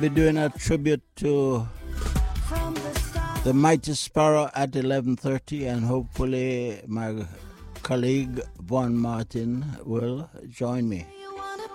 Be doing a tribute to the Mighty Sparrow at 11:30, and hopefully my colleague Von Martin will join me.